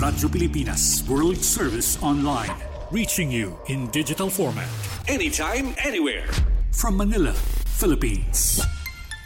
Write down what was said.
Radyo Pilipinas World Service Online. Reaching you in digital format. Anytime, anywhere. From Manila, Philippines.